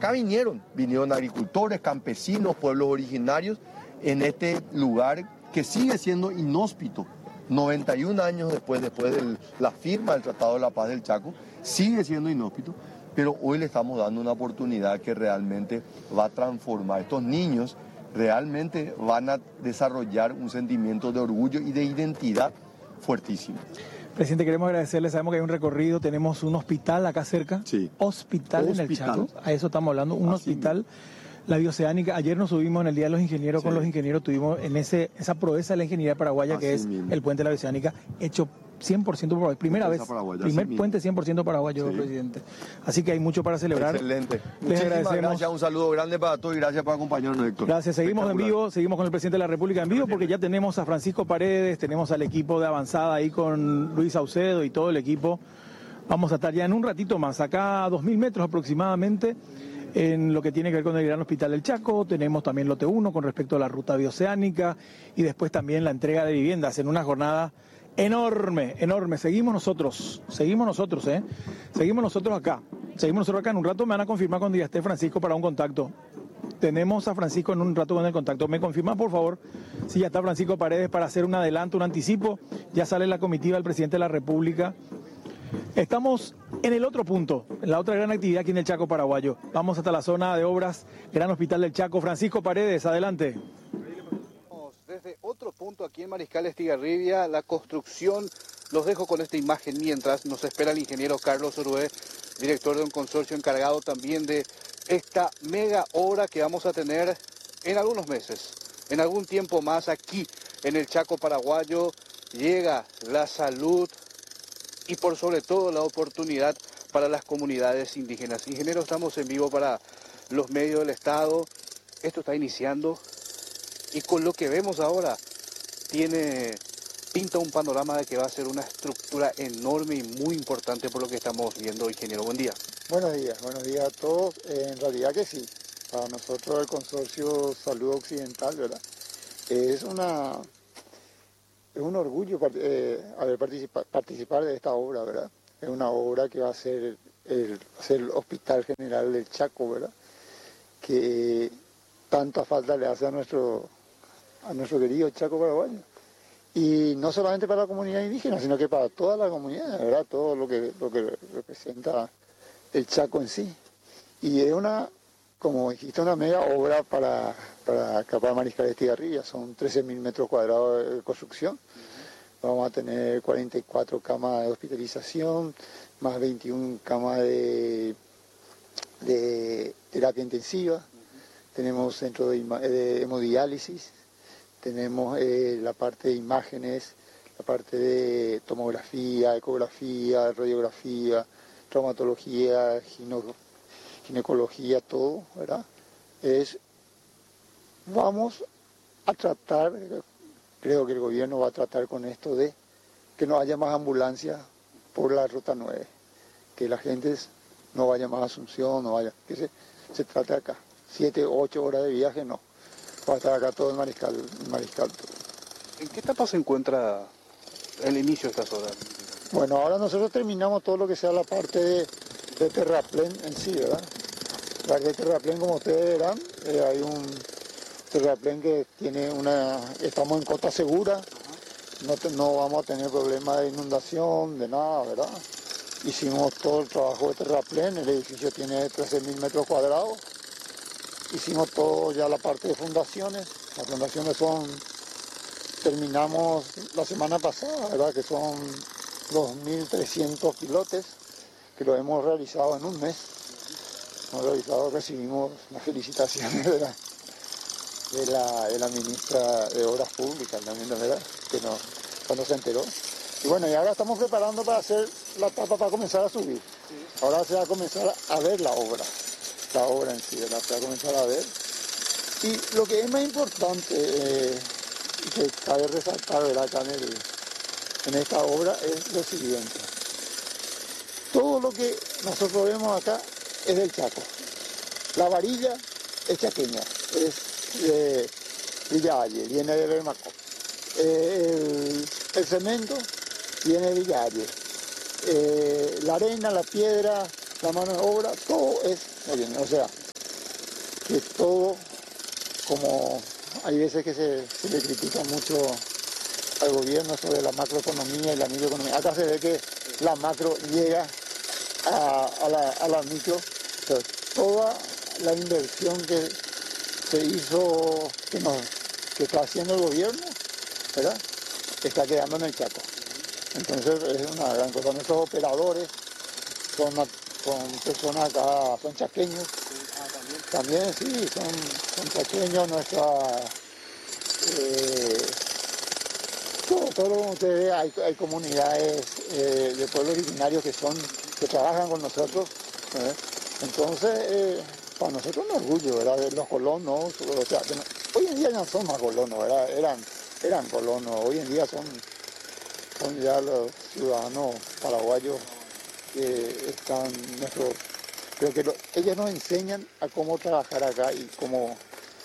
acá vinieron agricultores, campesinos, pueblos originarios en este lugar que sigue siendo inhóspito. 91 años después de la firma del Tratado de la Paz del Chaco, sigue siendo inhóspito, pero hoy le estamos dando una oportunidad que realmente va a transformar. Estos niños realmente van a desarrollar un sentimiento de orgullo y de identidad fuertísimo. Presidente, queremos agradecerle, sabemos que hay un recorrido, tenemos un hospital acá cerca, sí. Hospital en el Chaco, a eso estamos hablando, un hospital, la Bioceánica. Ayer nos subimos en el Día de los Ingenieros, sí. Con los ingenieros tuvimos en esa proeza de la ingeniería paraguaya, que es el puente de la Bioceánica, hecho 100% paraguayo, primera vez, primer puente 100% paraguayo, sí. Presidente. Así que hay mucho para celebrar. Excelente. Les agradecemos. Gracias, un saludo grande para todos y gracias por acompañarnos, Héctor. Gracias, seguimos en vivo, seguimos con el presidente de la República en vivo, porque ya tenemos a Francisco Paredes, tenemos al equipo de avanzada ahí con Luis Saucedo y todo el equipo. Vamos a estar ya en un ratito más, acá a 2.000 metros aproximadamente, en lo que tiene que ver con el Gran Hospital del Chaco. Tenemos también lote 1 con respecto a la ruta bioceánica y después también la entrega de viviendas en una jornada enorme, enorme. Seguimos nosotros acá. Seguimos nosotros acá. En un rato me van a confirmar cuando ya esté Francisco para un contacto. Tenemos a Francisco en un rato con el contacto. ¿Me confirman, por favor, si ya está Francisco Paredes para hacer un adelanto, un anticipo? Ya sale la comitiva del presidente de la República. Estamos en el otro punto, en la otra gran actividad aquí en el Chaco paraguayo. Vamos hasta la zona de obras, Gran Hospital del Chaco. Francisco Paredes, adelante. Desde otro punto aquí en Mariscal Estigarribia, la construcción, los dejo con esta imagen mientras nos espera el ingeniero Carlos Orué, director de un consorcio encargado también de esta mega obra que vamos a tener en algunos meses, en algún tiempo más aquí en el Chaco paraguayo. Llega la salud y por sobre todo la oportunidad para las comunidades indígenas. Ingeniero, estamos en vivo para los medios del Estado. Esto está iniciando y con lo que vemos ahora pinta un panorama de que va a ser una estructura enorme y muy importante por lo que estamos viendo, ingeniero. Buen día. Buenos días a todos. En realidad que sí, para nosotros el Consorcio Salud Occidental, ¿verdad? Es un orgullo participar de esta obra, ¿verdad? Es una obra que va a ser el Hospital General del Chaco, ¿verdad? Que tanta falta le hace a nuestro querido Chaco paraguayo. Y no solamente para la comunidad indígena, sino que para toda la comunidad, ¿verdad? Todo lo que representa el Chaco en sí. Y es como dijiste, una mega obra para Mariscal Estigarribia. Son 13.000 metros cuadrados de construcción. Vamos a tener 44 camas de hospitalización, más 21 camas de terapia intensiva. Tenemos centro de hemodiálisis. Tenemos la parte de imágenes, la parte de tomografía, ecografía, radiografía, traumatología, ginecología, todo, ¿verdad? Vamos a tratar, creo que el gobierno va a tratar con esto de que no haya más ambulancias por la Ruta 9, que la gente no vaya más a Asunción, que se trate acá. 7, 8 horas de viaje, no. Va a estar acá todo en Mariscal. ¿En qué etapa se encuentra el inicio de estas obras? Bueno, ahora nosotros terminamos todo lo que sea la parte de terraplén en sí, ¿verdad? La parte de terraplén, como ustedes verán, hay un terraplén que estamos en cota segura, no vamos a tener problemas de inundación, de nada, ¿verdad? Hicimos todo el trabajo de terraplén, el edificio tiene 13.000 metros cuadrados. Hicimos todo ya la parte de fundaciones. Las fundaciones terminamos la semana pasada, ¿verdad? Que son 2.300 pilotes que lo hemos realizado en un mes. Recibimos las felicitaciones de la ministra de Obras Públicas también, ¿verdad? Cuando se enteró. Y bueno, y ahora estamos preparando para hacer la etapa para comenzar a subir. Ahora se va a comenzar a ver la obra en sí, ¿verdad? Se va a comenzar a ver. Y lo que es más importante que cabe resaltar, ¿verdad? Acá en esta obra es lo siguiente. Todo lo que nosotros vemos acá es del Chaco. La varilla es chaqueña, es de Villa Valle, viene de Bermacó. El cemento viene de Villa Valle. La arena, la piedra, la mano de obra, todo es, o sea, que todo, como hay veces que se le critica mucho al gobierno sobre la macroeconomía y la microeconomía, acá se ve que la macro llega a la micro, pero toda la inversión que se hizo, que está haciendo el gobierno, ¿verdad?, está quedando en el Chaco. Entonces es una gran cosa. Nuestros operadores son personas acá, son chaqueños. También sí, son chaqueños. Todo lo que usted ve, hay comunidades de pueblos originarios que trabajan con nosotros. Entonces, para nosotros es un orgullo, ¿verdad? De los colonos, o sea, hoy en día ya no son más colonos, ¿verdad? Eran colonos, hoy en día son ya los ciudadanos paraguayos que están pero que ellos nos enseñan a cómo trabajar acá y cómo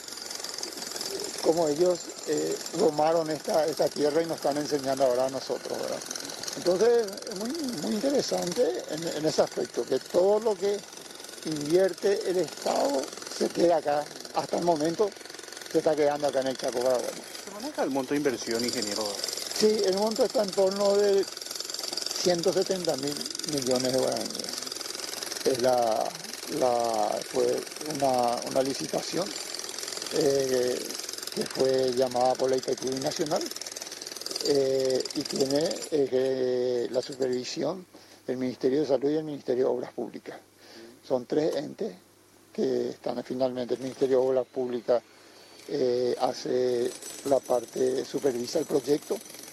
ellos tomaron esta tierra y nos están enseñando ahora a nosotros, ¿verdad? Entonces es muy, muy interesante en ese aspecto, que todo lo que invierte el Estado se queda acá. Hasta el momento se está quedando acá en el Chaco paraguayo. ¿Se maneja el monto de inversión, ingeniero? Sí, el monto está en torno de 170.000 millones de guaraníes. Fue una licitación que fue llamada por la Itaipu Nacional y tiene la supervisión del Ministerio de Salud y el Ministerio de Obras Públicas. Son tres entes que están finalmente. El Ministerio de Obras Públicas hace la parte, supervisa el proyecto,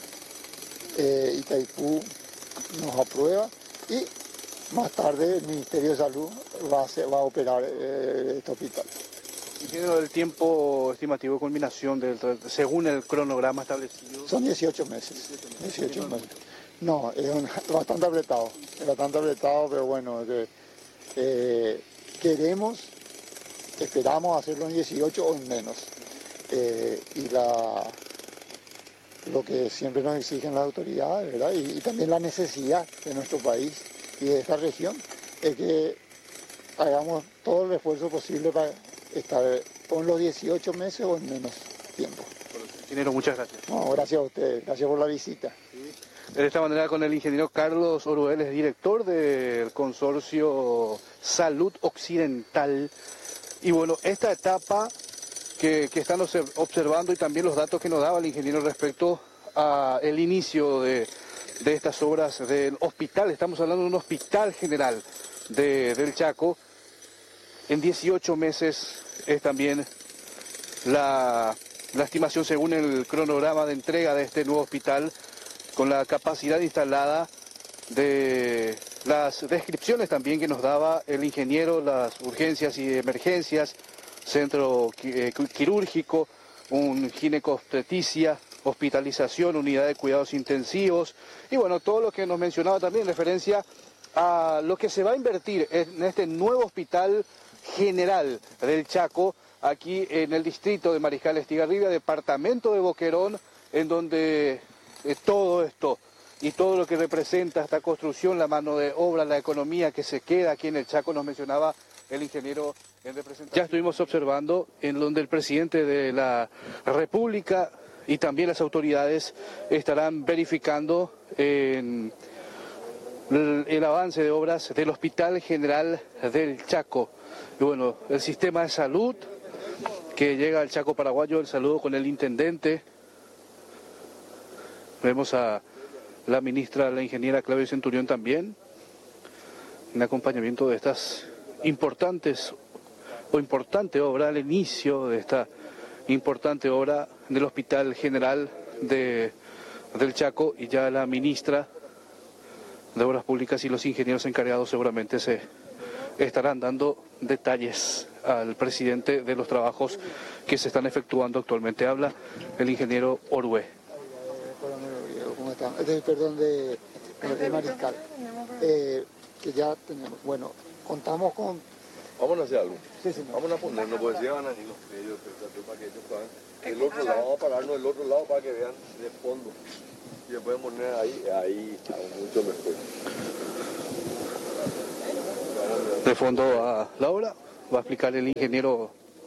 Itaipu nos aprueba y más tarde el Ministerio de Salud va a operar este hospital. ¿Y tiene el tiempo estimativo de culminación según el cronograma establecido? Son 18 meses. 18 meses. No, es bastante apretado, pero bueno, esperamos hacerlo en 18 o en menos. Y lo que siempre nos exigen las autoridades, ¿verdad? Y también la necesidad de nuestro país y de esta región es que hagamos todo el esfuerzo posible para estar o en los 18 meses o en menos tiempo. Ingeniero, muchas gracias. No, gracias a ustedes, gracias por la visita. De esta manera, con el ingeniero Carlos Oruel, es director del consorcio Salud Occidental. Y bueno, esta etapa que están observando y también los datos que nos daba el ingeniero respecto al inicio de estas obras del hospital. Estamos hablando de un hospital general del Chaco. En 18 meses es también la estimación según el cronograma de entrega de este nuevo hospital, con la capacidad instalada de las descripciones también que nos daba el ingeniero, las urgencias y emergencias, centro quirúrgico, un ginecobstetricia, hospitalización, unidad de cuidados intensivos y bueno, todo lo que nos mencionaba también en referencia a lo que se va a invertir en este nuevo hospital general del Chaco, aquí en el distrito de Mariscal Estigarribia, departamento de Boquerón, en donde todo esto y todo lo que representa esta construcción, la mano de obra, la economía que se queda aquí en el Chaco, nos mencionaba el ingeniero en representación. Ya estuvimos observando en donde el presidente de la República y también las autoridades estarán verificando el avance de obras del Hospital General del Chaco. Y bueno, el sistema de salud que llega al Chaco paraguayo, el saludo con el intendente. Vemos a la ministra, la ingeniera Claudia Centurión también, en acompañamiento de estas importante obra, al inicio de esta importante obra del Hospital General del Chaco, y ya la ministra de Obras Públicas y los ingenieros encargados seguramente se estarán dando detalles al presidente de los trabajos que se están efectuando actualmente. Habla el ingeniero Orue. ¿Cómo están? Perdón, de Mariscal. Que ya tenemos, bueno, contamos con... Vamos a hacer algo. Sí, señor. Vamos a ponernos, porque si van a ir los medios, para que ellos puedan. El otro lado, vamos a pararnos del otro lado para que vean de fondo. Y le pueden poner ahí está mucho mejor. De fondo a la obra, va a explicar el ingeniero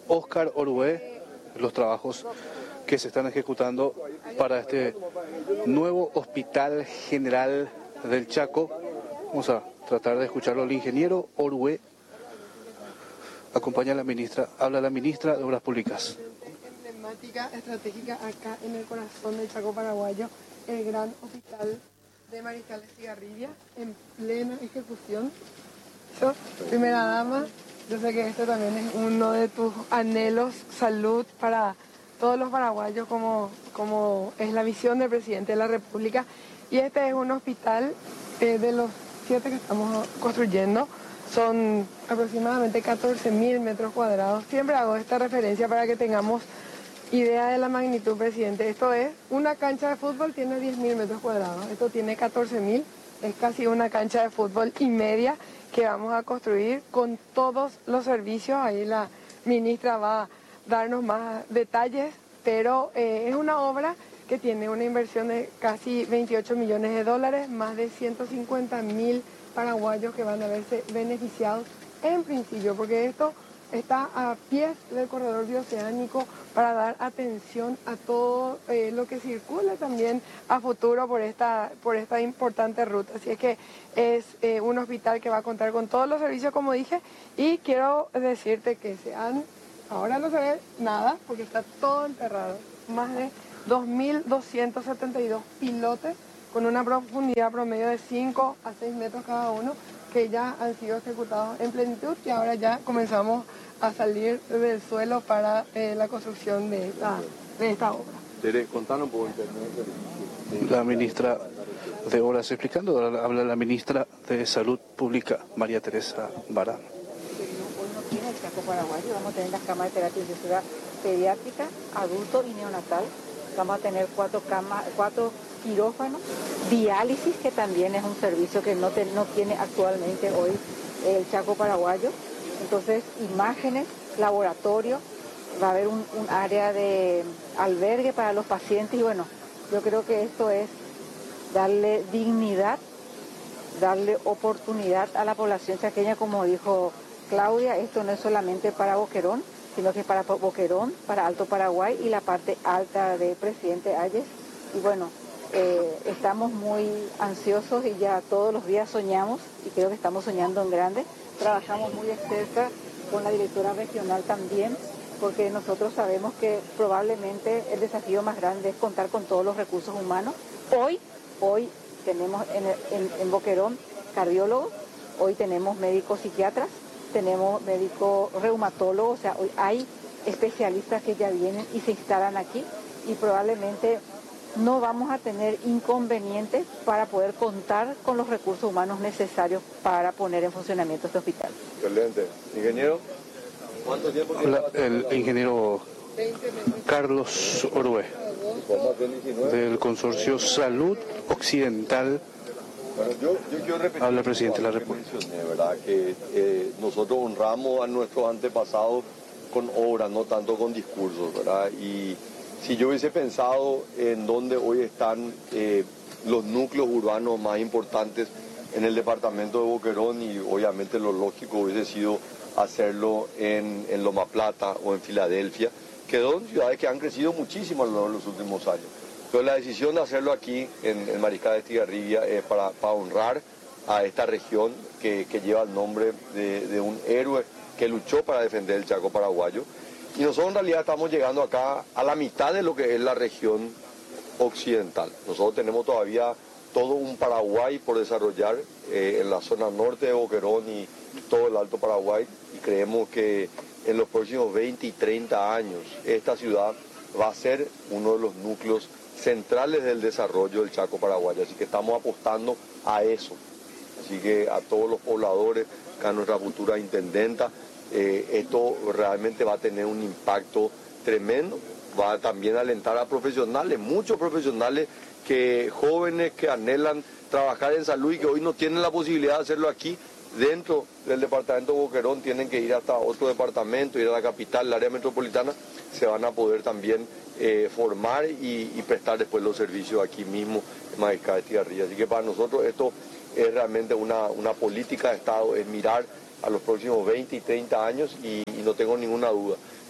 Óscar Orué los trabajos que se están ejecutando para este nuevo Hospital General del Chaco. Vamos a tratar de escucharlo al ingeniero Orué. Acompaña a la ministra, habla la ministra de Obras Públicas. Emblemática, estratégica acá en el corazón del Chaco paraguayo, el gran hospital de Mariscal Estigarribia en plena ejecución. Yo, primera dama, yo sé que este también es uno de tus anhelos, salud para todos los paraguayos, como es la visión del presidente de la República. Y este es un hospital de los 7 que estamos construyendo. Son aproximadamente 14.000 metros cuadrados. Siempre hago esta referencia para que tengamos idea de la magnitud, presidente. Esto es, una cancha de fútbol tiene 10.000 metros cuadrados. Esto tiene 14.000. Es casi una cancha de fútbol y media que vamos a construir con todos los servicios. Ahí la ministra va a darnos más detalles, pero es una obra que tiene una inversión de casi 28 millones de dólares, más de 150.000 paraguayos que van a verse beneficiados en principio, porque esto está a pies del corredor bioceánico para dar atención a todo lo que circula también a futuro por esta importante ruta. Así es que es un hospital que va a contar con todos los servicios, como dije, y quiero decirte que ahora no se ve nada porque está todo enterrado, más de 2.272 pilotes con una profundidad promedio de 5 a 6 metros cada uno, que ya han sido ejecutados en plenitud y ahora ya comenzamos a salir del suelo para la construcción de esta obra. Tere, contanos un poco. La ministra de Obras explicando, ahora habla la ministra de Salud Pública, María Teresa Barán. Hoy no tiene el Chaco paraguayo, vamos a tener las camas de terapia intensiva pediátrica, adulto y neonatal. Vamos a tener 4 quirófanos, diálisis, que también es un servicio que no tiene actualmente hoy el Chaco paraguayo. Entonces, imágenes, laboratorio, va a haber un área de albergue para los pacientes y bueno, yo creo que esto es darle dignidad, darle oportunidad a la población chaqueña, como dijo Claudia. Esto no es solamente para Boquerón, sino que es para Boquerón, para Alto Paraguay y la parte alta de Presidente Hayes. Y bueno, estamos muy ansiosos y ya todos los días soñamos, y creo que estamos soñando en grande. Trabajamos muy de cerca con la directora regional también, porque nosotros sabemos que probablemente el desafío más grande es contar con todos los recursos humanos. Hoy tenemos en Boquerón cardiólogos, hoy tenemos médicos psiquiatras, tenemos médicos reumatólogos, o sea, hoy hay especialistas que ya vienen y se instalan aquí y probablemente no vamos a tener inconvenientes para poder contar con los recursos humanos necesarios para poner en funcionamiento este hospital. Excelente. Ingeniero, ¿cuánto tiempo tiene? El ingeniero Carlos Orué, del Consorcio Salud Occidental. Bueno, yo quiero repetir, habla el presidente de la República. Mencioné, ¿verdad? Que nosotros honramos a nuestros antepasados con obras, no tanto con discursos, ¿verdad? Y si yo hubiese pensado en dónde hoy están los núcleos urbanos más importantes en el departamento de Boquerón, y obviamente lo lógico hubiese sido hacerlo en Loma Plata o en Filadelfia, que son ciudades que han crecido muchísimo a lo largo de los últimos años. Pero la decisión de hacerlo aquí en Mariscal Estigarribia es para honrar a esta región que lleva el nombre de un héroe que luchó para defender el Chaco paraguayo. Y nosotros en realidad estamos llegando acá a la mitad de lo que es la región occidental. Nosotros tenemos todavía todo un Paraguay por desarrollar en la zona norte de Boquerón y todo el Alto Paraguay, y creemos que en los próximos 20 y 30 años esta ciudad va a ser uno de los núcleos centrales del desarrollo del Chaco paraguayo, así que estamos apostando a eso. Así que a todos los pobladores, a nuestra futura intendenta, esto realmente va a tener un impacto tremendo, va a también alentar a profesionales, muchos profesionales jóvenes que anhelan trabajar en salud y que hoy no tienen la posibilidad de hacerlo aquí dentro del departamento de Boquerón, tienen que ir hasta otro departamento, ir a la capital, el área metropolitana, se van a poder también formar y prestar después los servicios aquí mismo en Mariscal Estigarribia. Así que para nosotros esto es realmente una política de Estado, es mirar a los próximos 20 y 30 años y no tengo ninguna duda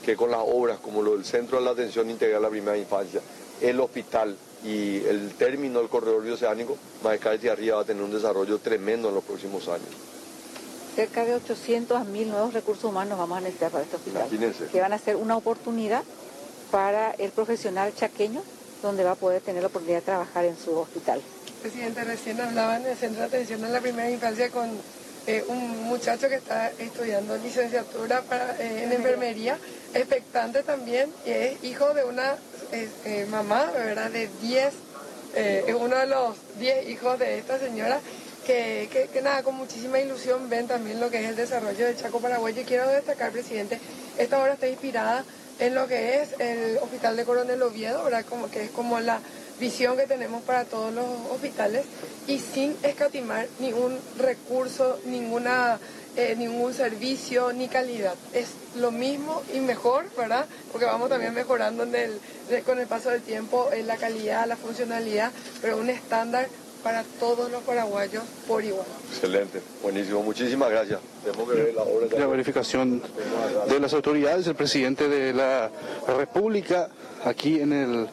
que con las obras como lo del Centro de la Atención Integral a la Primera Infancia, el hospital y el término del corredor bioceánico, Mariscal Etigarribia va a tener un desarrollo tremendo en los próximos años. Cerca de 800.000 nuevos recursos humanos vamos a necesitar para este hospital. Imagínense. Que van a ser una oportunidad para el profesional chaqueño, donde va a poder tener la oportunidad de trabajar en su hospital. Presidente, recién hablaba en el Centro de Atención a la Primera Infancia con un muchacho que está estudiando licenciatura en enfermería, expectante también, y es hijo de una mamá, ¿verdad?, de 10, es uno de los 10 hijos de esta señora, que nada, con muchísima ilusión ven también lo que es el desarrollo del Chaco paraguayo. Y quiero destacar, presidente, esta obra está inspirada en lo que es el Hospital de Coronel Oviedo, ¿verdad?, que es como la visión que tenemos para todos los hospitales, y sin escatimar ningún recurso, ningún servicio ni calidad. Es lo mismo y mejor, ¿verdad? Porque vamos también mejorando con el paso del tiempo la calidad, la funcionalidad, pero un estándar para todos los paraguayos por igual. Excelente, buenísimo, muchísimas gracias. Tenemos que ver la obra. La verificación de las autoridades, el presidente de la República, aquí en el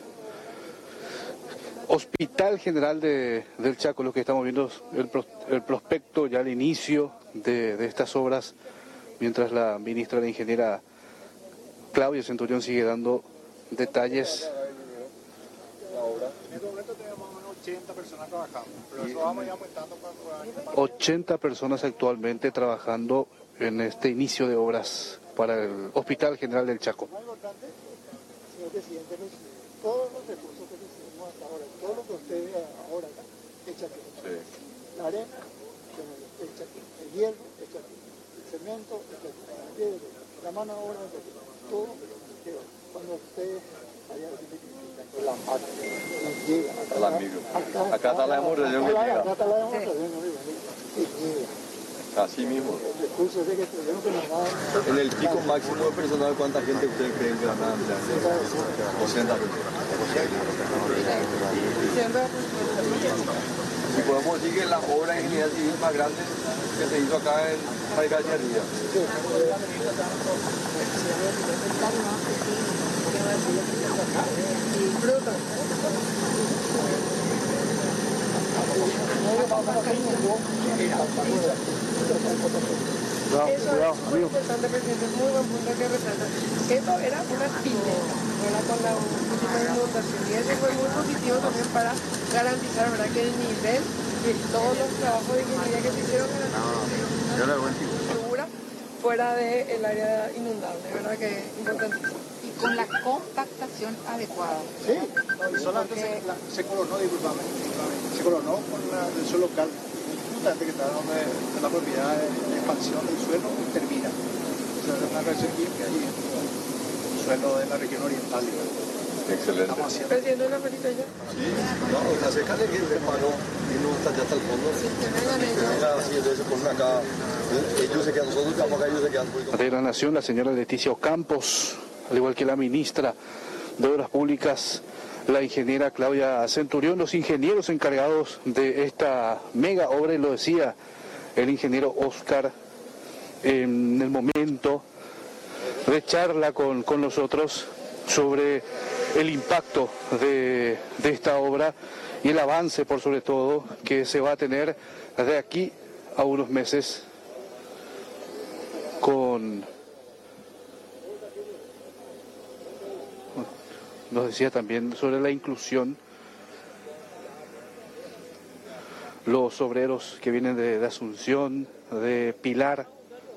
Hospital General del Chaco, lo que estamos viendo el prospecto, ya el inicio de estas obras, mientras la ministra, la ingeniera Claudia Centurión, sigue dando detalles. 80 personas trabajando, pero eso vamos ya aumentando cuando 80 personas actualmente trabajando en este inicio de obras para el Hospital General del Chaco. Lo más importante, señor presidente, todos los recursos que recibimos hasta ahora, todo lo que usted ve ahora acá, echa aquí. Sí. La arena, echa aquí. El hierro, echa aquí. El cemento, echa aquí. La piedra, la mano de obra, echa aquí. Todo que cuando usted vaya a la máquina, llega acá. Acá está la hemorragia que llega. Acá está la hemorragia, Así mismo. Recursos de que tenemos que nos dan. En el pico máximo de personal, ¿cuánta gente ustedes creen que van a emplear? 200 personas. Y podemos decir que la obra de ingeniería civil más grande que se hizo acá en Mariscal Etigarribia. Eso es muy importante, presidente, muy buen punto que resalta. Esto era una pileta, ¿verdad?, con la última inundación, y eso fue muy positivo también para garantizar, ¿verdad?, que el nivel de todos los trabajos de ingeniería que se hicieron segura fuera del área inundable, ¿verdad?, que es importantísimo. Y con la compactación adecuada. Sí, y solamente se coronó, disculpame, se coronó con el suelo local. Que está donde la propiedad de expansión del suelo termina. O sea, es una reacción química y el suelo de la región oriental. Excelente. Presidente, una pelita ya. Sí, no, acércale que se paró y no está ya hasta el fondo. Venga, así, entonces ponen acá. Ellos se quedan, nosotros estamos acá, ellos se quedan un poquito. De la Nación, la señora Leticia Ocampos, al igual que la ministra de Obras Públicas, la ingeniera Claudia Centurión, los ingenieros encargados de esta mega obra, y lo decía el ingeniero Oscar en el momento de charla con nosotros sobre el impacto de esta obra y el avance, por sobre todo, que se va a tener de aquí a unos meses nos decía también sobre la inclusión, los obreros que vienen de Asunción, de Pilar.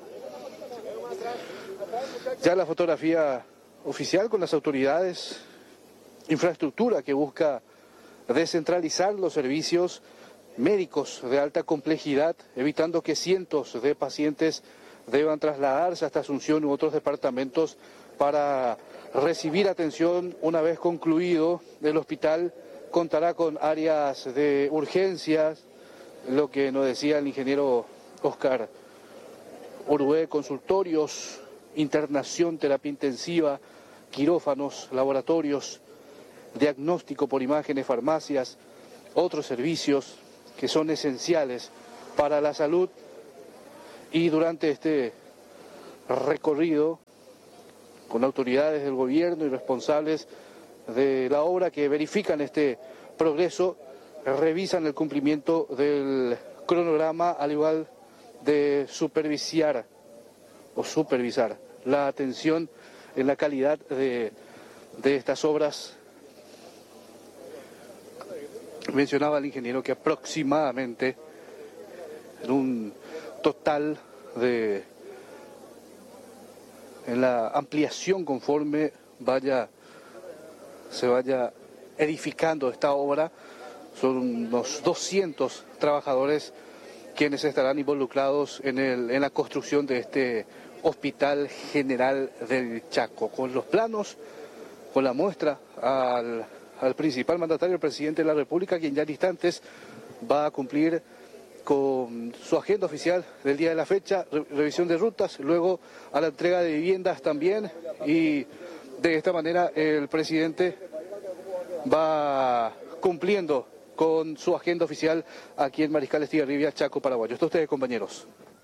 Ya la fotografía oficial con las autoridades, infraestructura que busca descentralizar los servicios médicos de alta complejidad, evitando que cientos de pacientes deban trasladarse hasta Asunción u otros departamentos para recibir atención. Una vez concluido, el hospital contará con áreas de urgencias, lo que nos decía el ingeniero Oscar Orué, consultorios, internación, terapia intensiva, quirófanos, laboratorios, diagnóstico por imágenes, farmacias, otros servicios que son esenciales para la salud. Y durante este recorrido con autoridades del gobierno y responsables de la obra que verifican este progreso, revisan el cumplimiento del cronograma, al igual de supervisar la atención en la calidad de estas obras. Mencionaba el ingeniero que aproximadamente en un total en la ampliación conforme se vaya edificando esta obra, son unos 200 trabajadores quienes estarán involucrados en la construcción de este Hospital General del Chaco. Con los planos, con la muestra al principal mandatario, el presidente de la República, quien ya en instantes va a cumplir con su agenda oficial del día de la fecha, revisión de rutas, luego a la entrega de viviendas también, y de esta manera el presidente va cumpliendo con su agenda oficial aquí en Mariscal Estigarribia, Chaco, Paraguayo. Esto ustedes, compañeros.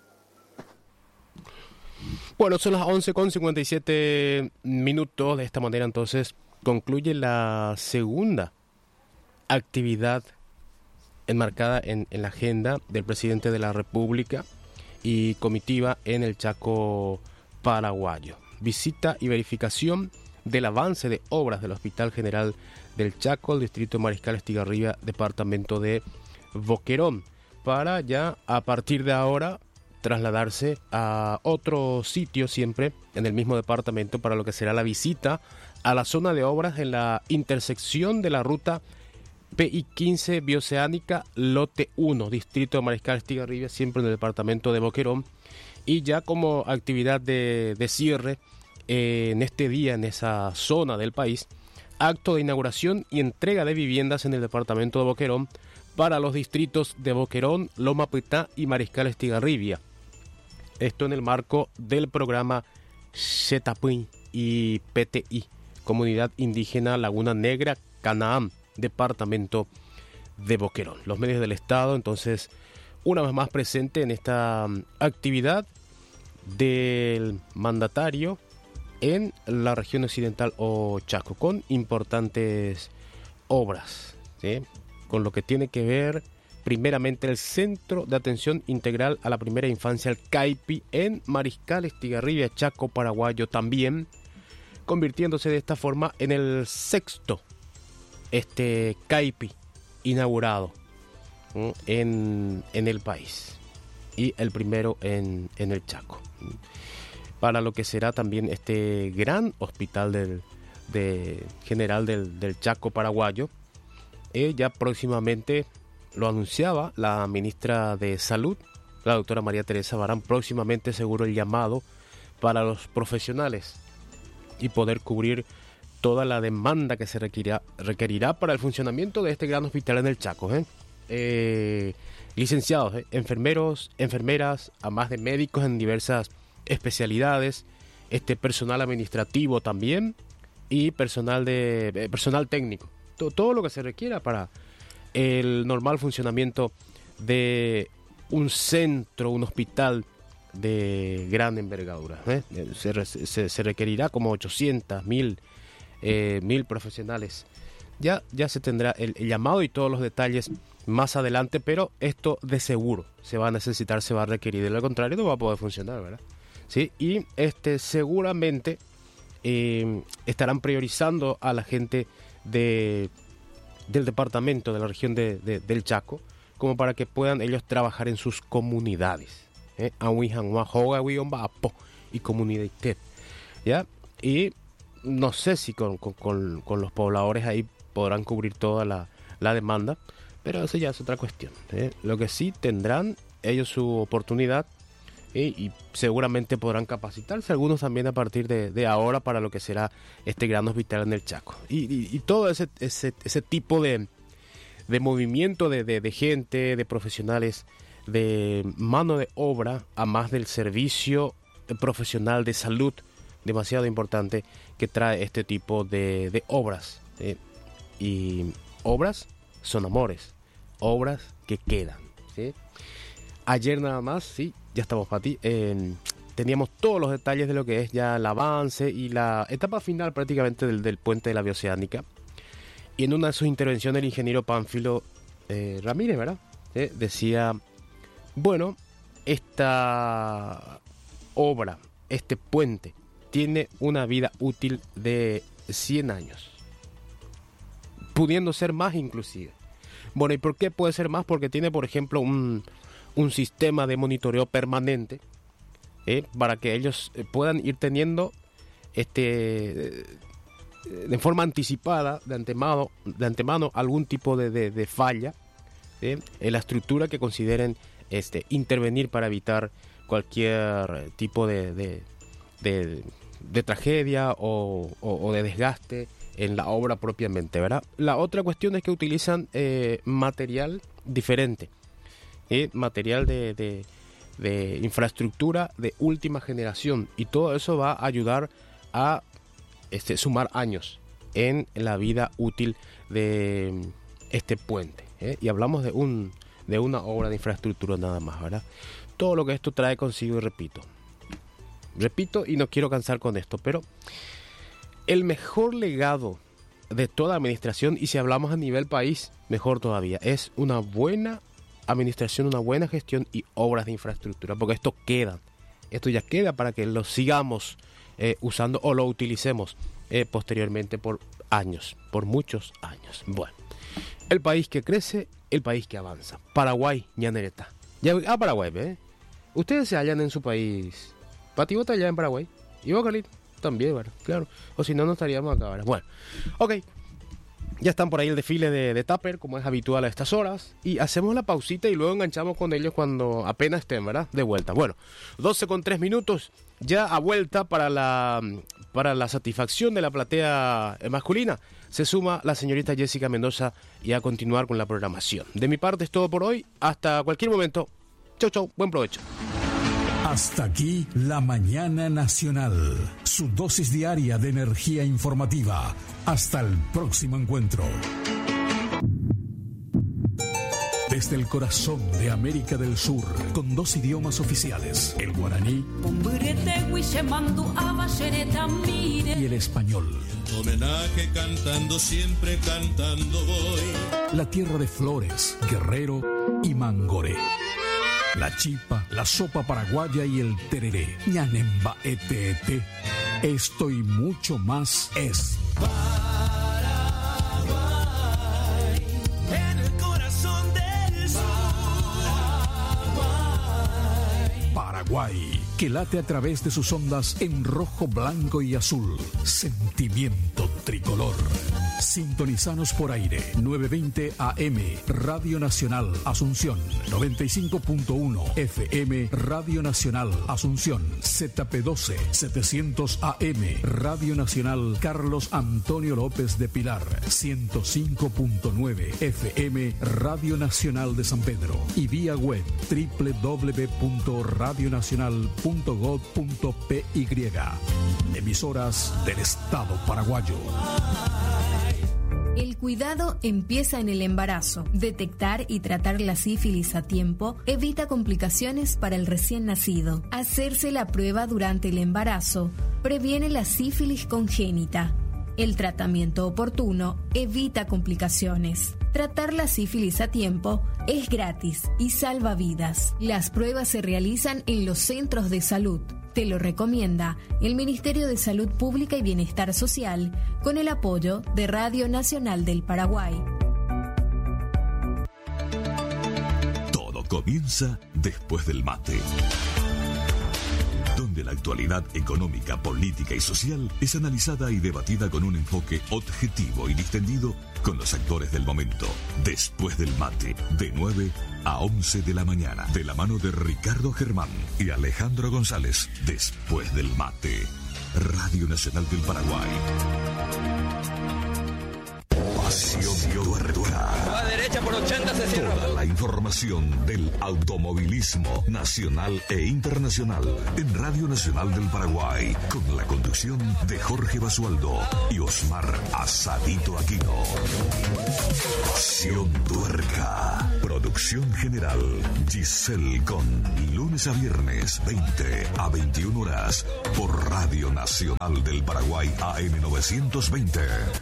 Bueno, son las 11:57 minutos. De esta manera, entonces, concluye la segunda actividad enmarcada en la agenda del presidente de la República y comitiva en el Chaco paraguayo. Visita y verificación del avance de obras del Hospital General del Chaco, el distrito de Mariscal Estigarribia, departamento de Boquerón, para ya a partir de ahora trasladarse a otro sitio, siempre en el mismo departamento, para lo que será la visita a la zona de obras en la intersección de la ruta PI-15 Bioceánica, lote 1, distrito de Mariscal Estigarribia, siempre en el departamento de Boquerón. Y ya como actividad de cierre en este día, en esa zona del país, acto de inauguración y entrega de viviendas en el departamento de Boquerón para los distritos de Boquerón, Loma Pitá y Mariscal Estigarribia. Esto en el marco del programa Xetapuy y PTI, Comunidad Indígena Laguna Negra, Canaán, departamento de Boquerón. Los medios del Estado, entonces, una vez más presente en esta actividad del mandatario en la región occidental o Chaco, con importantes obras, ¿sí? Con lo que tiene que ver primeramente el Centro de Atención Integral a la Primera Infancia, el CAIPI, en Mariscal Estigarribia, Chaco paraguayo, también convirtiéndose de esta forma en el sexto CAIPI inaugurado en el país, y el primero en el Chaco, para lo que será también este gran hospital general del Chaco paraguayo. Ya próximamente, lo anunciaba la ministra de Salud, la doctora María Teresa Barán, próximamente seguro el llamado para los profesionales y poder cubrir toda la demanda que se requerirá para el funcionamiento de este gran hospital en el Chaco. Licenciados, enfermeros, enfermeras, además de médicos en diversas especialidades, personal administrativo también, y personal técnico, todo lo que se requiera para el normal funcionamiento de un centro, un hospital de gran envergadura. Se requerirá como 800, 1000 profesionales. Ya se tendrá el llamado y todos los detalles más adelante, pero esto de seguro se va a necesitar, se va a requerir. De lo contrario, no va a poder funcionar, ¿verdad? ¿Sí? Y seguramente estarán priorizando a la gente del departamento, de la región del Chaco, como para que puedan ellos trabajar en sus comunidades. Y comunidad, ¿ya? Y no sé si con los pobladores ahí podrán cubrir toda la demanda, pero eso ya es otra cuestión. Lo que sí tendrán ellos su oportunidad, y seguramente podrán capacitarse algunos también a partir de ahora para lo que será este gran hospital en el Chaco. Y todo ese tipo de movimiento de gente, de profesionales, de mano de obra, a más del servicio profesional de salud demasiado importante que trae este tipo de obras. Y obras son amores, obras que quedan, ¿sí? Ayer nada más, sí, ya estamos para ti, teníamos todos los detalles de lo que es ya el avance y la etapa final prácticamente del puente de la Bioceánica. Y en una de sus intervenciones el ingeniero Pánfilo Ramírez, ¿verdad? Decía, bueno, esta obra, este puente, tiene una vida útil de 100 años, pudiendo ser más inclusive. Bueno, ¿y por qué puede ser más? Porque tiene, por ejemplo, un sistema de monitoreo permanente para que ellos puedan ir teniendo de forma anticipada, de antemano algún tipo de falla en la estructura que consideren intervenir para evitar cualquier tipo de tragedia o de desgaste en la obra propiamente, ¿verdad? La otra cuestión es que utilizan material diferente, material de infraestructura de última generación, y todo eso va a ayudar a sumar años en la vida útil de este puente, y hablamos de una obra de infraestructura nada más, ¿verdad? Todo lo que esto trae consigo, y repito y no quiero cansar con esto, pero el mejor legado de toda administración, y si hablamos a nivel país, mejor todavía, es una buena administración, una buena gestión y obras de infraestructura, porque esto ya queda para que lo sigamos usando o lo utilicemos posteriormente por años, por muchos años. Bueno, el país que crece, el país que avanza. Paraguay, ñanereta. Paraguay, ¿eh? Ustedes se hallan en su país. Pati, ¿vos estás allá en Paraguay? ¿Y vos, Carlito? También, ¿verdad? Claro. O si no, no estaríamos acá, ¿verdad? Bueno, ok. Ya están por ahí el desfile de Tupper, como es habitual a estas horas. Y hacemos la pausita y luego enganchamos con ellos cuando apenas estén, ¿verdad? De vuelta. Bueno, 12:03. Ya a vuelta para la satisfacción de la platea masculina. Se suma la señorita Jessica Mendoza y a continuar con la programación. De mi parte es todo por hoy. Hasta cualquier momento. Chau, chau. Buen provecho. Hasta aquí la Mañana Nacional, su dosis diaria de energía informativa. Hasta el próximo encuentro. Desde el corazón de América del Sur, con 2 idiomas oficiales, el guaraní y el español. Homenaje cantando, siempre cantando voy. La tierra de Flores, Guerrero y Mangoré. La chipa, la sopa paraguaya y el tereré. Ñanemba ete. Esto y mucho más es Paraguay, en el corazón del sur. Paraguay, que late a través de sus ondas en rojo, blanco y azul. Sentimiento tricolor. Sintonizanos por aire, 920 AM, Radio Nacional Asunción, 95.1 FM, Radio Nacional Asunción, ZP12, 700 AM, Radio Nacional Carlos Antonio López de Pilar, 105.9 FM, Radio Nacional de San Pedro, y vía web www.radionacional.gov.py. Emisoras del Estado paraguayo. El cuidado empieza en el embarazo. Detectar y tratar la sífilis a tiempo evita complicaciones para el recién nacido. Hacerse la prueba durante el embarazo previene la sífilis congénita. El tratamiento oportuno evita complicaciones. Tratar la sífilis a tiempo es gratis y salva vidas. Las pruebas se realizan en los centros de salud. Te lo recomienda el Ministerio de Salud Pública y Bienestar Social con el apoyo de Radio Nacional del Paraguay. Todo comienza después del mate, donde la actualidad económica, política y social es analizada y debatida con un enfoque objetivo y distendido con los actores del momento. Después del mate, de 9 a 11 de la mañana, de la mano de Ricardo Germán y Alejandro González. Después del mate, Radio Nacional del Paraguay. Pasión Tuerca. A derecha por 80 se cierra. Toda la información del automovilismo nacional e internacional en Radio Nacional del Paraguay, con la conducción de Jorge Basualdo y Osmar Asadito Aquino. Pasión Tuerca. Producción general Giselle Con. Lunes a viernes 20 a 21 horas por Radio Nacional del Paraguay AM 920.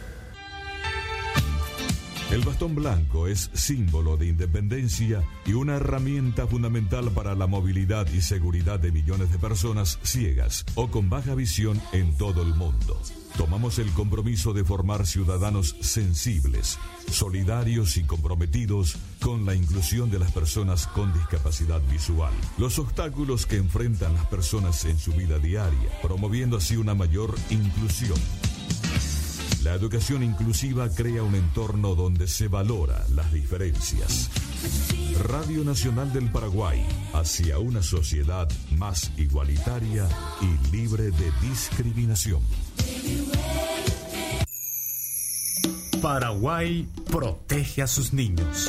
El bastón blanco es símbolo de independencia y una herramienta fundamental para la movilidad y seguridad de millones de personas ciegas o con baja visión en todo el mundo. Tomamos el compromiso de formar ciudadanos sensibles, solidarios y comprometidos con la inclusión de las personas con discapacidad visual. Los obstáculos que enfrentan las personas en su vida diaria, promoviendo así una mayor inclusión. La educación inclusiva crea un entorno donde se valora las diferencias. Radio Nacional del Paraguay, hacia una sociedad más igualitaria y libre de discriminación. Paraguay protege a sus niños.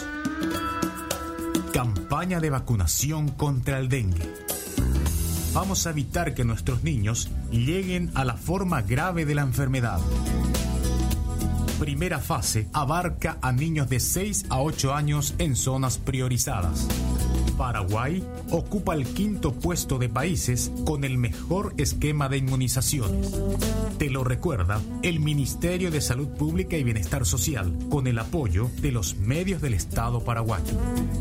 Campaña de vacunación contra el dengue. Vamos a evitar que nuestros niños lleguen a la forma grave de la enfermedad. Primera fase abarca a niños de 6 a 8 años en zonas priorizadas. Paraguay ocupa el 5º puesto de países con el mejor esquema de inmunización. Te lo recuerda el Ministerio de Salud Pública y Bienestar Social, con el apoyo de los medios del Estado paraguayo.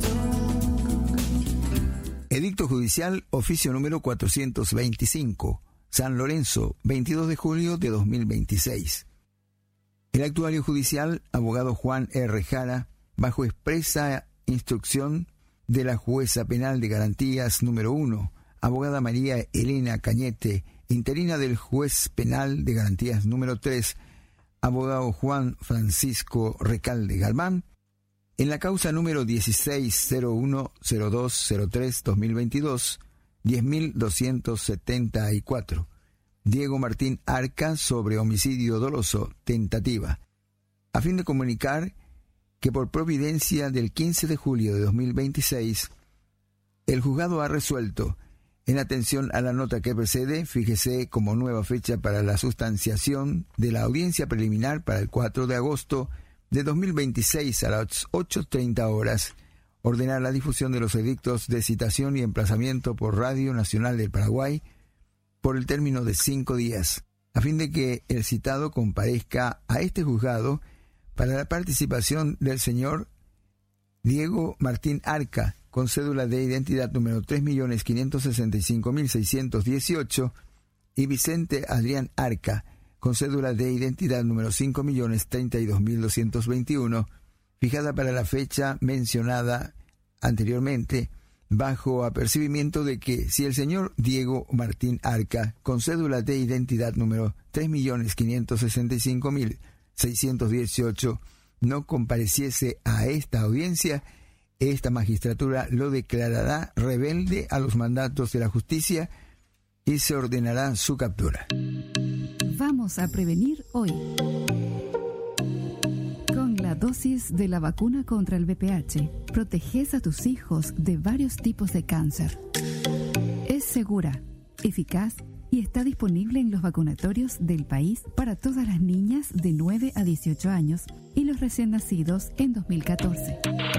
Edicto judicial, oficio número 425, San Lorenzo, 22 de julio de 2026. El actuario judicial, abogado Juan R. Jara, bajo expresa instrucción de la jueza penal de garantías número 1, abogada María Elena Cañete, interina del juez penal de garantías número 3, abogado Juan Francisco Recalde Galván, en la causa número 16010203-2022, 10.274, Diego Martín Arca, sobre homicidio doloso, tentativa, a fin de comunicar que por providencia del 15 de julio de 2026, el juzgado ha resuelto, en atención a la nota que precede, fíjese como nueva fecha para la sustanciación de la audiencia preliminar para el 4 de agosto de 2026 a las 8:30 horas, ordenar la difusión de los edictos de citación y emplazamiento por Radio Nacional del Paraguay por el término de 5 días, a fin de que el citado comparezca a este juzgado para la participación del señor Diego Martín Arca, con cédula de identidad número 3.565.618, y Vicente Adrián Arca, con cédula de identidad número 5.032.221, fijada para la fecha mencionada anteriormente, bajo apercibimiento de que si el señor Diego Martín Arca, con cédula de identidad número 3.565.618, no compareciese a esta audiencia, esta magistratura lo declarará rebelde a los mandatos de la justicia y se ordenará su captura. Vamos a prevenir hoy. Con la dosis de la vacuna contra el VPH, proteges a tus hijos de varios tipos de cáncer. Es segura, eficaz y está disponible en los vacunatorios del país para todas las niñas de 9 a 18 años y los recién nacidos en 2014.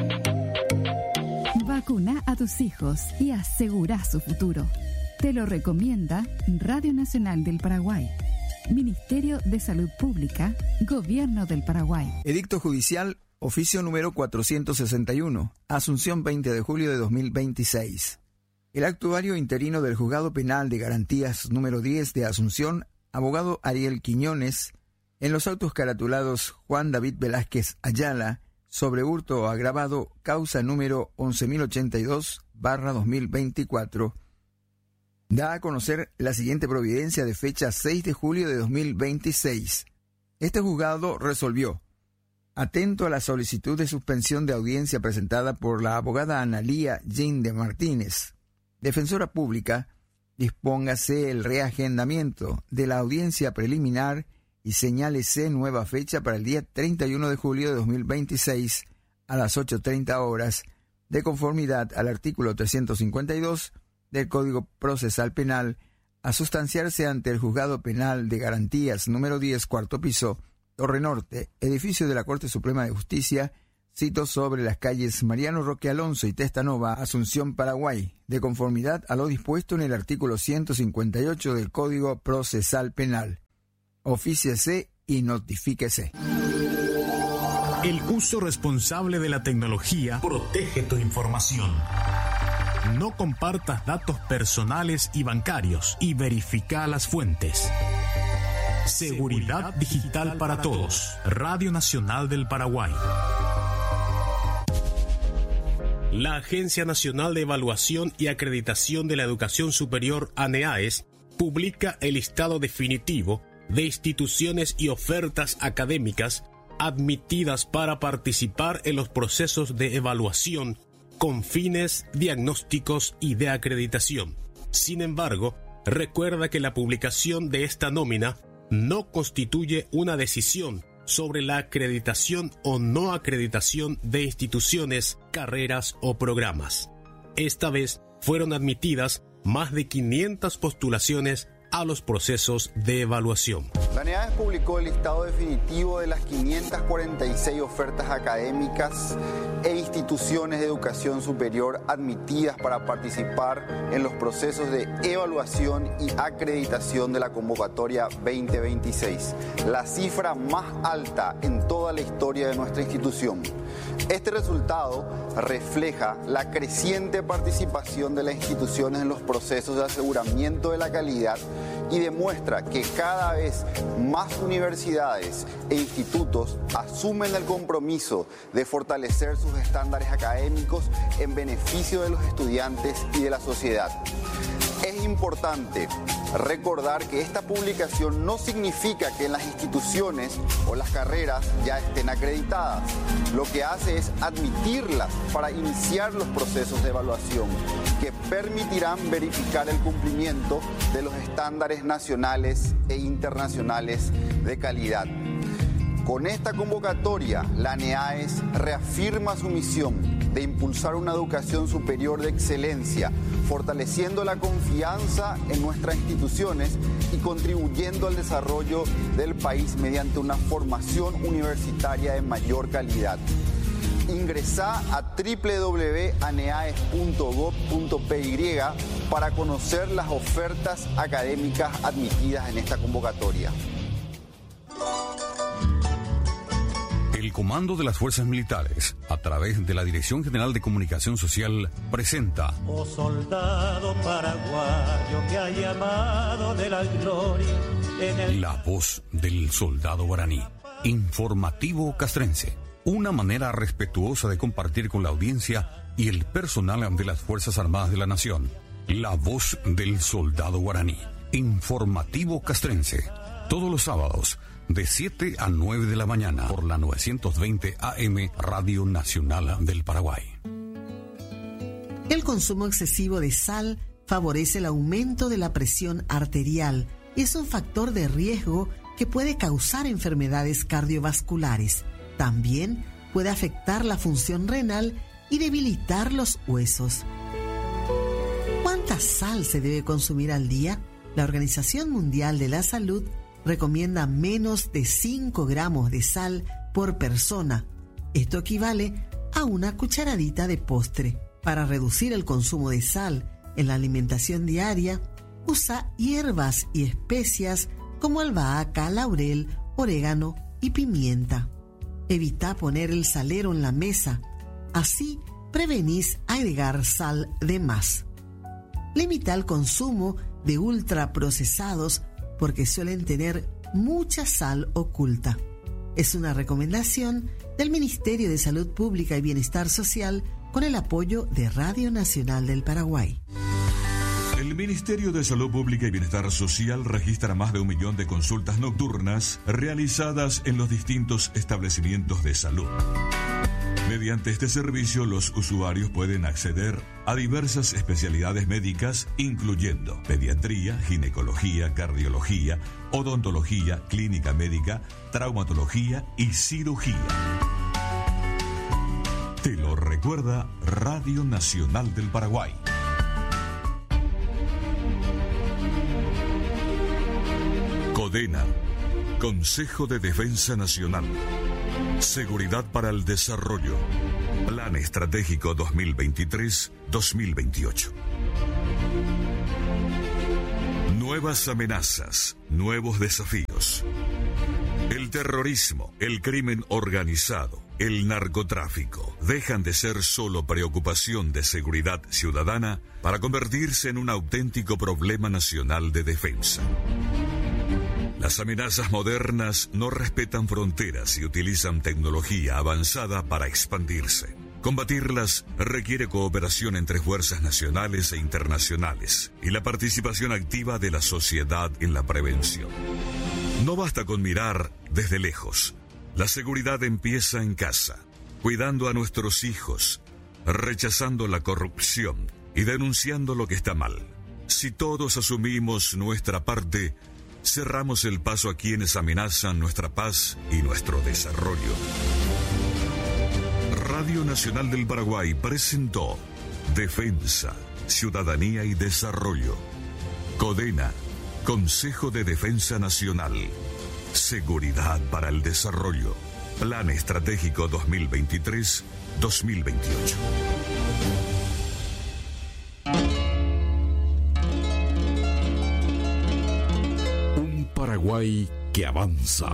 Vacuna a tus hijos y asegura su futuro. Te lo recomienda Radio Nacional del Paraguay, Ministerio de Salud Pública, Gobierno del Paraguay. Edicto judicial, oficio número 461, Asunción, 20 de julio de 2026. El actuario interino del Juzgado Penal de Garantías número 10 de Asunción, abogado Ariel Quiñones, en los autos caratulados Juan David Velázquez Ayala, sobre hurto agravado, causa número 11.082/2024, da a conocer la siguiente providencia de fecha 6 de julio de 2026. Este juzgado resolvió, atento a la solicitud de suspensión de audiencia presentada por la abogada Analía Ginde Martínez, defensora pública, dispóngase el reagendamiento de la audiencia preliminar y señálese nueva fecha para el día 31 de julio de 2026 a las 8:30 horas, de conformidad al artículo 352 del Código Procesal Penal, a sustanciarse ante el Juzgado Penal de Garantías número 10, cuarto piso, Torre Norte, edificio de la Corte Suprema de Justicia, sito sobre las calles Mariano Roque Alonso y Testanova, Asunción, Paraguay, de conformidad a lo dispuesto en el artículo 158 del Código Procesal Penal. Ofíciese y notifíquese. El uso responsable de la tecnología protege tu información. No compartas datos personales y bancarios y verifica las fuentes. Seguridad digital para todos. Radio Nacional del Paraguay. La Agencia Nacional de Evaluación y Acreditación de la Educación Superior, ANEAES, publica el listado definitivo de instituciones y ofertas académicas admitidas para participar en los procesos de evaluación con fines diagnósticos y de acreditación. Sin embargo, recuerda que la publicación de esta nómina no constituye una decisión sobre la acreditación o no acreditación de instituciones, carreras o programas. Esta vez fueron admitidas más de 500 postulaciones a los procesos de evaluación. La ANEAES publicó el listado definitivo de las 546 ofertas académicas e instituciones de educación superior admitidas para participar en los procesos de evaluación y acreditación de la convocatoria 2026, la cifra más alta en toda la historia de nuestra institución. Este resultado refleja la creciente participación de las instituciones en los procesos de aseguramiento de la calidad y demuestra que cada vez más universidades e institutos asumen el compromiso de fortalecer sus estándares académicos en beneficio de los estudiantes y de la sociedad. Es importante recordar que esta publicación no significa que las instituciones o las carreras ya estén acreditadas. Lo que hace es admitirlas para iniciar los procesos de evaluación que permitirán verificar el cumplimiento de los estándares nacionales e internacionales de calidad. Con esta convocatoria, la ANEAES reafirma su misión de impulsar una educación superior de excelencia, fortaleciendo la confianza en nuestras instituciones y contribuyendo al desarrollo del país mediante una formación universitaria de mayor calidad. Ingresá a www.aneaes.gov.py para conocer las ofertas académicas admitidas en esta convocatoria. El Comando de las Fuerzas Militares, a través de la Dirección General de Comunicación Social, presenta Oh soldado paraguayo que ha llamado de la gloria en el... La voz del soldado guaraní. Informativo castrense. Una manera respetuosa de compartir con la audiencia y el personal de las Fuerzas Armadas de la Nación. La voz del soldado guaraní. Informativo castrense. Todos los sábados, de 7 a 9 de la mañana, por la 920 AM Radio Nacional del Paraguay. El consumo excesivo de sal favorece el aumento de la presión arterial y es un factor de riesgo que puede causar enfermedades cardiovasculares. También puede afectar la función renal y debilitar los huesos. ¿Cuánta sal se debe consumir al día? La Organización Mundial de la Salud recomienda menos de 5 gramos de sal por persona. Esto equivale a una cucharadita de postre. Para reducir el consumo de sal en la alimentación diaria, usa hierbas y especias como albahaca, laurel, orégano y pimienta. Evita poner el salero en la mesa. Así prevenís agregar sal de más. Limita el consumo de ultraprocesados porque suelen tener mucha sal oculta. Es una recomendación del Ministerio de Salud Pública y Bienestar Social con el apoyo de Radio Nacional del Paraguay. El Ministerio de Salud Pública y Bienestar Social registra más de 1 millón de consultas nocturnas realizadas en los distintos establecimientos de salud. Mediante este servicio, los usuarios pueden acceder a diversas especialidades médicas, incluyendo pediatría, ginecología, cardiología, odontología, clínica médica, traumatología y cirugía. Te lo recuerda Radio Nacional del Paraguay. CODENA, Consejo de Defensa Nacional. Seguridad para el Desarrollo. Plan Estratégico 2023-2028. Nuevas amenazas, nuevos desafíos. El terrorismo, el crimen organizado, el narcotráfico dejan de ser solo preocupación de seguridad ciudadana para convertirse en un auténtico problema nacional de defensa. Las amenazas modernas no respetan fronteras y utilizan tecnología avanzada para expandirse. Combatirlas requiere cooperación entre fuerzas nacionales e internacionales y la participación activa de la sociedad en la prevención. No basta con mirar desde lejos. La seguridad empieza en casa, cuidando a nuestros hijos, rechazando la corrupción y denunciando lo que está mal. Si todos asumimos nuestra parte, cerramos el paso a quienes amenazan nuestra paz y nuestro desarrollo. Radio Nacional del Paraguay presentó Defensa, Ciudadanía y Desarrollo. CODENA, Consejo de Defensa Nacional. Seguridad para el Desarrollo. Plan Estratégico 2023-2028. Un Paraguay que avanza.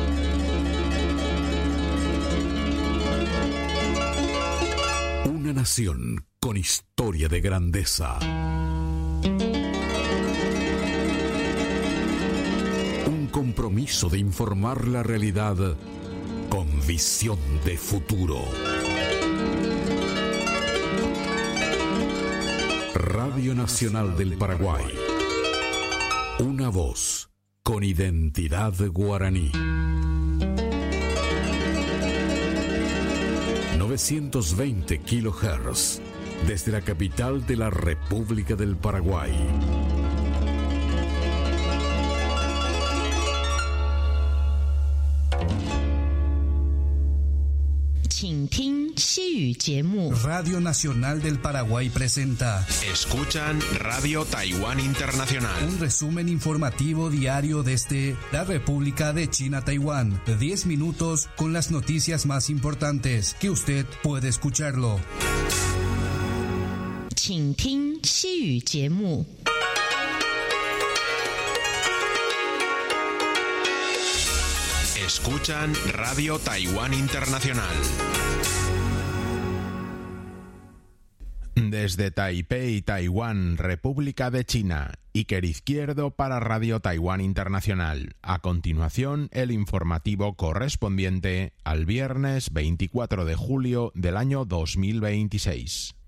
Una nación con historia de grandeza. Un compromiso de informar la realidad con visión de futuro. Radio Nacional del Paraguay. Una voz con identidad guaraní. 920 kHz desde la capital de la República del Paraguay. Radio Nacional del Paraguay presenta Escuchan Radio Taiwán Internacional. Un resumen informativo diario desde la República de China, Taiwán. 10 minutos con las noticias más importantes que usted puede escucharlo. Escuchan Radio Taiwán Internacional. Desde Taipei, Taiwán, República de China, Iker Izquierdo para Radio Taiwán Internacional. A continuación, el informativo correspondiente al viernes 24 de julio del año 2026.